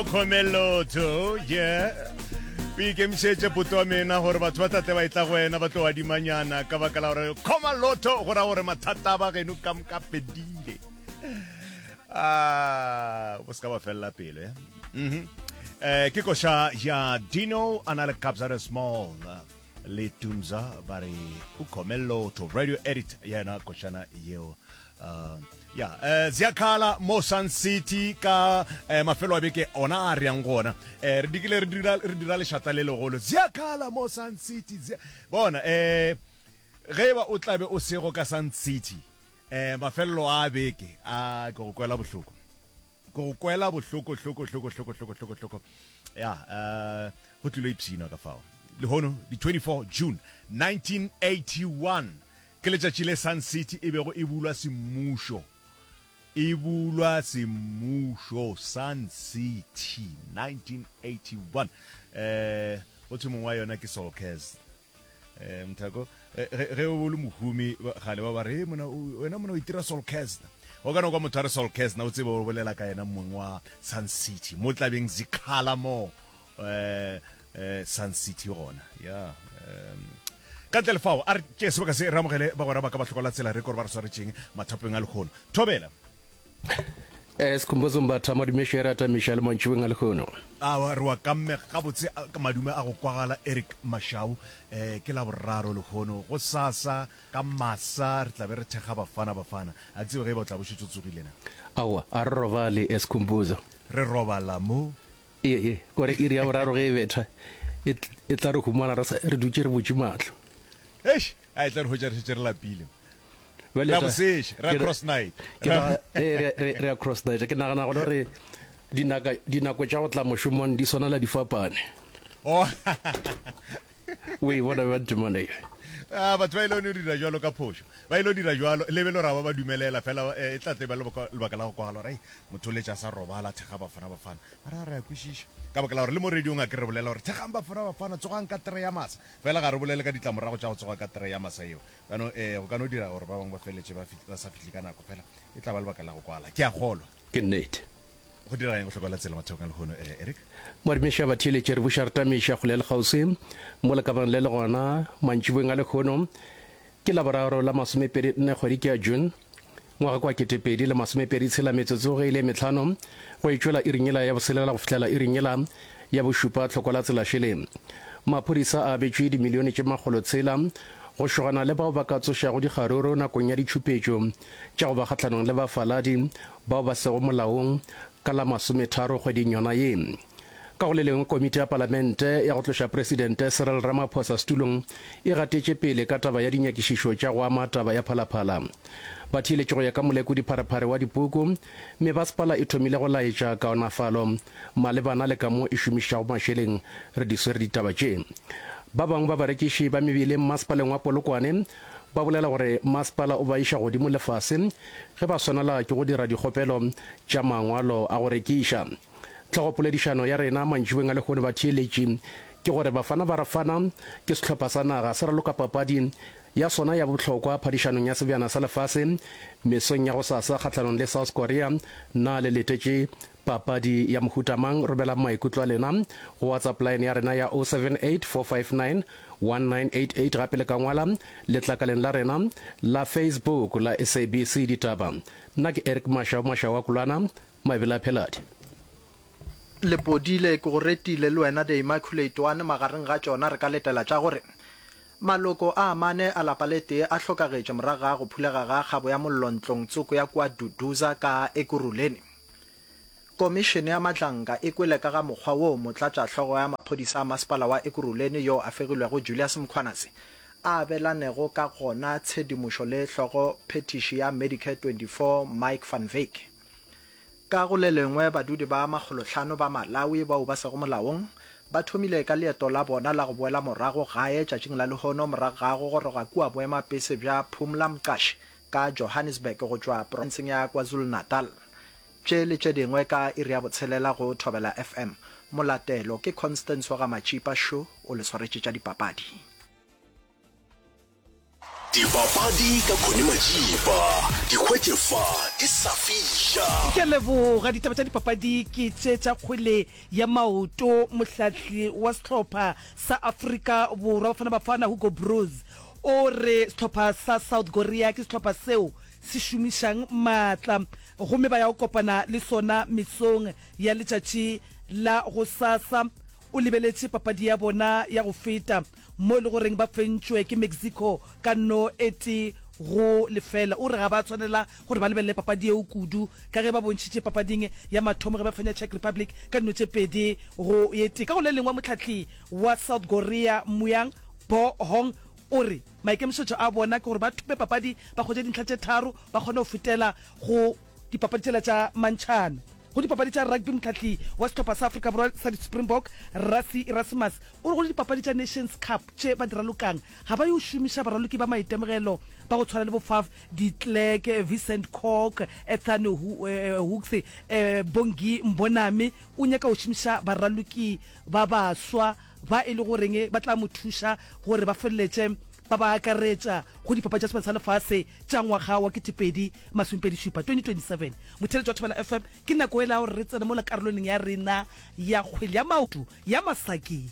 Komeloto, yeah. We came shete puto mena hore batho ba tate ba itla go ena ba tlo adimanyana ka baka la hore Komaloto gora hore mathata ba geno ka pedile. Bo ska ba fella pele, ke kosha ya Dino anale Kabza Small le tunza bari Komeloto radio edit yana koshana yeo. Ziakala mo Sun City ka mafelo a beke ona a re yang gona re dikile re dira le shata le legolo Ziakala mo Sun City bona ge ba o tlabe o sego ka Sun City mafelo a beke a go kwela bohloko hloko go tlile ipsina ka fao le hono di 24 June 1981 ke letšatši le Sun City e bego e bulwa semušo Sun City 1981 go thwe mongwe wa yona ke Solkaz mthako ge o le mohumi gale ba re wena mona o itira Solkaz o kana kwa motho a re Solkaz na o tsebe o bolela ka yena mongwe wa Sun City mo tlabeng zikhala mo Sun City gona ka telefao a re ke se ba ka se ramogele ba gora ba ka ba tlhokola tsela re kore ba re swaretseng mathapeng a lekgono thobela Sikhumbuzo mbatha madumeshera ta Michelle Manchiweng a lekgono re wa kamme ga botse ka madume a go kwagala Eric Mashau ke la boraro lekgono go sasa ka masa re tla be re thega bafana a tseo ge ba tla bo shitsotsorile na awa a re robale Sikhumbuzo re robala mo kore iri ya boraro ge e betha e tla re humana re dutse re botse matlo a tla re ho jare la pile ra boseš ra cross night re cross night ke nagana go re dinako tša go tla mošomong di swana la difapane we bona ba ntemane batho ba ile o dira jalo ka phosho ba ile o dira jalo lebelo ra ba dumelela fela e tla tebe le baka la go kwagala re motho le tša sa robala thega bafana ra re kwishisha ka baka la gore le mo radiong a ke re bolela gore thegang bafana tsogang ka 3 ya masa fela ga re bolele ka ditlamorago tša go tsoga ka 3 ya masa eo kano go ka no dira gore ba bangwe ba feletse ba sa fihle ka nako fela e tla ba le baka la go kwala ke a golwa ke nnete go dira eng go hlokola tsela mathokang le gono Eric Modimesha ba thiletše re busharta mesha go le gausi mo le kabang le gona Manchiweng a lekgono ke la boraro la 24 kgwedi ke ya June ngwaga kwa 2026 metsotso go ile metlhano go itšwela iringela ya boselela go fihlela iringela ya bošupa tlhokola tsela shele maphodisa a betšwe dimilione tše magolo tshela go shogana le bao ba ka tsošago dikgaruru nakong ya ditšhupetšo tša go ba kgatlhanong le bafaladi bao ba sego molaong ka la 30 kgweding yona ye ka go le lengwe komiti ya palamente ya go tloša presidente Cyril Ramaphosa setulong e gatetše pele ka taba ya dinyakišišo tša go ama taba ya phalaphala ba thiletše go ya ka molekodi pharephare wa dipuku mebasepala e thomile go laetša kaonafalo malebana le ka mo e šomišago mašeleng re di swere ditaba tše ba bangwe ba barekiši ba mebile masepaleng wa Polokwane ba bolela gore masepala o ba iša godimo lefase ge ba swanela ke go dira dikgopelo tša mangwalo a go rekiša tlhogopoledišano ya rena Manchiweng a lekgono ba thieletše ke gore bafana ba rafana ke sehlopha sa naga se raloka papadi ya sona ya bohlokwa phadišanong ya sebjana sa lefase mesong ya go sasa kgatlhanong le South Korea na le letetše papadi ya mohutamang robela maikutlo a lena go WhatsApp line ya rena ya 0784591988 gape le ka ngwala letlakaleng la rena la Facebook la SABC ditaba nna ke Eric Mashau wa Kulana mabela pheladi lepodile ke go retile le wena the Immaculate one magareng ga tšona re ka letela tša gore maloko a mane a lapalete a hlokagetše moraga go phulega ga kgabo ya mollontlong tsoko ya kwa Duduza ka Ekurhuleni komišene ya matlanka e kwele ka ga mokgwa wo motlatša tlhogo ya maphodisa a masepala wa Ekurhuleni yo a fegilwego Julius Mkhwanase a belanego ka gona tshedimošo le tlhogo phetiši ya Medicare 24 Mike van Wyk ka go le lengwe badudi ba magolotlhano ba Malawi bao ba sego molaong ba thomile ka leeto la bona la go boela morago gae tšatšing la lehono morago ga go goroga kua boema pese bja Phumla Mqashi ka Johannesburg go tšwa provinseng ya KwaZulu-Natal tše le tše dingwe ka iri ya botshelela go Thobela FM molatelo ke Constance wa ga Machipa show o le swaretše tša dipapadi dipapadi ka Connie Majiba dikgwetjefa di sa fiša ke leboga ditaba tša dipapadi ke tša kgwele ya maoto mohlahli wa sehlopha sa Afrika Borwa Bafana Bafana Hugo Broos o re sehlopha sa South Korea ke sehlopha seo se šomišang maatla gomme ba ya go kopana le sona mesong ya letšatši la go sasa o lebeletše papadi ya bona ya go feta mo le goreng ba fentšwe ke Mexico ka no 80-0 o re ga ba tshwanela gore ba lebelele papadi eo kudu ka ge ba bontšhitše papading ya mathomo ge ba fenya Czech Republic ka no 2-1 ka go le lengwa motlhatlhi wa South Korea Muyang Bo Hong o re maikemišetšo a bona ke gore ba thupe papadi ba kgotse dintlha tše tharo ba kgone go fetela go dipapadi tšela tša mantšhana go dipapadi tša rugby motlhatlhi wa sehlopha sa Afrika Borwa sa Springbok Rassie Erasmus o re go dipapadi tša Nations Cup tše ba di ralokang ga ba yo šomiša baraloki ba maitemogelo ba go tshwana le bo Faf de Klerk Vincent Koch Ethan Hooks Bongi Mboname o nyaka go šomiša baraloki ba baswa ba e le goreng ba tla mo thuša gore ba feleletse ba ba akaretša go dipapadi tša sebaka sa lefase tša ngwaga wa 2027 motheletši wa Thobela FM ke nako e la gore re tsene mo la karolong ya rena ya kgwele ya maoto ya Masaki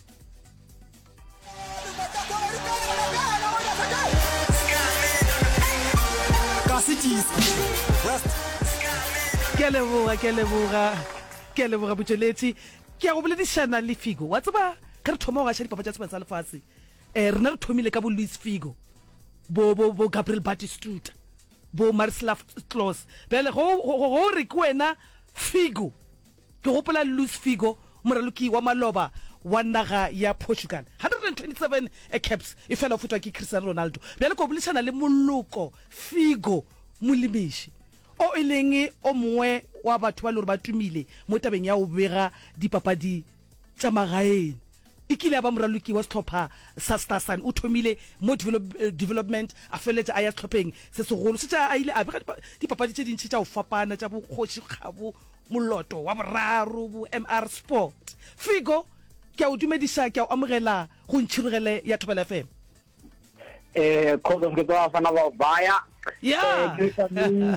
ke leboga botšweletši ke ya go boledišana le Figo wa tseba ka re thoma go gaša dipapadi tša sebaka sa lefase rena re thomile ka bo Luis Figo bo Gabriel Batistuta bo Marislav Klose bele go re ke wena Figo ke gopola Luis Figo moraloki wa maloba wa naga ya Portugal 127 caps e fela o fetwa ke Cristiano Ronaldo bele ko bolešana le moloko Figo molemiši o e leng o mongwe wa batho ba le gore ba tumile mo tabeng ya go bega dipapadi tša magaeng ikile ba moraloki wa sehlopha sa Starsun o thomile mo development a feletse a ya sehlopeng se segolo se tša a ile a bega dipapadi tše dintši tša go fapana tša bokgoši kgabo moloto wa boraro bo MR Sport Figo ke a o dumediša ke a o amogela go ntšhirogele ya Thobela FM Kodong ke tloa fana ba baya ke tla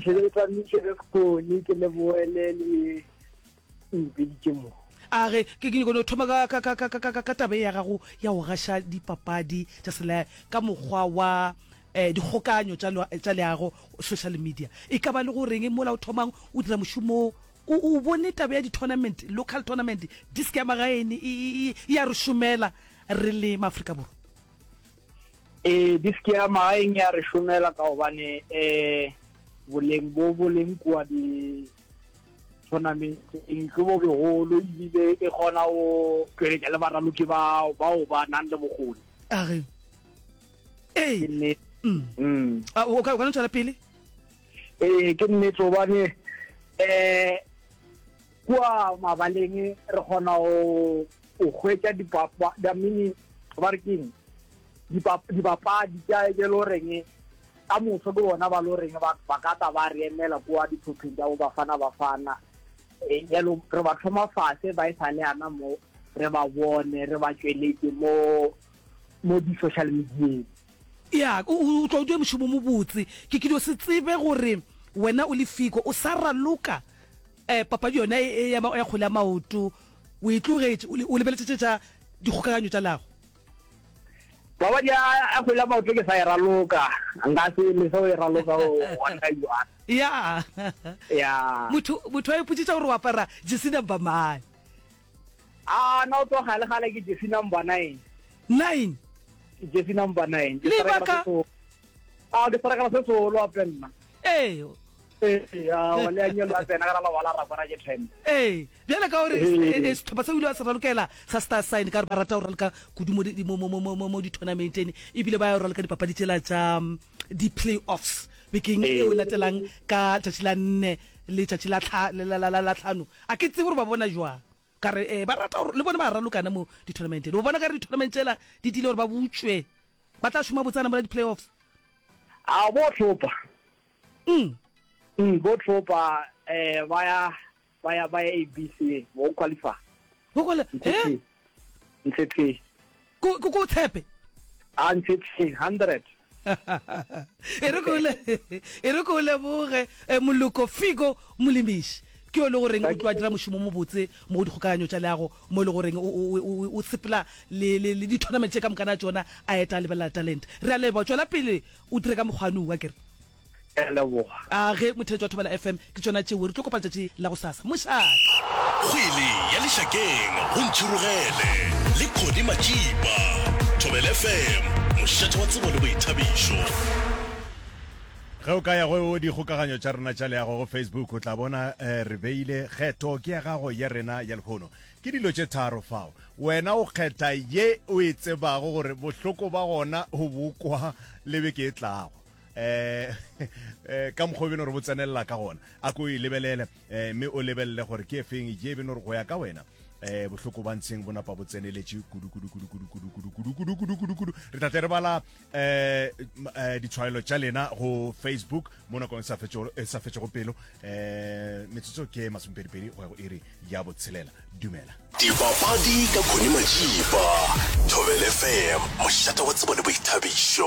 ke le boele le mpeditše mo are ke go thoma ka tabe ya gago ya go gaša dipapadi tša sela ka mokgwa wa dikgokanyo tša leago social media e ka ba le go reng mola o thomang o dira mošomo o bone tabe ya di-tournament local tournament disk ya magaene e ya re šomela re le maAfrika Borwa disk ya magaeng ya re šomela ka gobane boleng kua di tournament ke bo begolo ebile e kgona go tšweletša le baraloki bao ba nang le bokgoni are o ka tšwela pele ke nnete gobane kua mabaleng re kgona go hwetša dipapadi tša e le goreng ka moso ke bona ba le goreng ba ka tla ba re emela kua ditlhopheng tša go Bafana yalo re ba thoma fase ba e sale ana mo re ba bone re ba tšweletse mo di-social media ya o tlo due mošomo mo botse ke dio se tsebe gore wena o le Figo o sa raloka papadi yona ya kgwele ya maoto o e tlogetše o lebeletse tša dikgokaganyo tša lago papadi ya kgwele ya maoto ke sa e raloka nka se le sa o e raloka one time ya motho wa ipotšitša gore o apara jersey number man na o tloga gale ke jersey number 9 jersey number 9 le baka ke sarakala se solo a penna wale a nyelo a tsena ka la wala ra bona je 10 bjale ka gore setlhopha se o ile wa se ralokela sa Starsun ka re ba rata go raloka kudu mo di-tournamenteng ebile ba ya go raloka dipapadi tšela tša di-playoffs bekeng e o latelang ka tšatši la 4 le tšatši la 5 a ke tsebe gore ba bona jwang kare ba rata le bona ba ralokana mo di-tournamenteng o bona ka re di-tournament tšela di dile gore ba butswe ba tla šoma botsana mola di-playoffs bo tlhopa bo tlhopa ba ya ABC bo qualify ko tshepe Unfit 100 e re ko leboge moloko Figo Molimishi ke yo le goreng o tloa dira mošomo mo botse mo go dikgokaganyo tša leago mo e le goreng o sepela le di-tournament tše ka mokana tšona a eta lebelela talent re a leba tswela pele o dire ka mokgwanong wa kere a ge mothetso wa Thobela FM ke tsona tšeo re tlo kopa letšatši la go sasa mošaka kgwele ya lešakeng go ntšhirogele le Khoni Majiba Thobela FM mošate wa tsebo le boithabišo ge o ka ya go dikgokaganyo tša rena tša leago go Facebook o tla bona re beile kgetho ke ya gago ya rena ya lekgono ke dilo tše tharo fao wena o kgetha ye o e tsebago gore bohloko ba gona go bokwa le beke e tlago ka mokgwa beno re bo tsenelela ka gona a ko e lebelele mme o lebelele gore ke efeng ye beno re go ya ka wena bohloko ba ntsheng bo napa bo tseneletše kudu re tla re bala ditshwaelo tša lena go Facebook mo nakong e sa fetšego pelo metsotso ke masomepedipedi go ya go iri ya botshelela dumela dipapadi ka Khoni Majiba Thobela FM mošate wa tsebo le boithabišo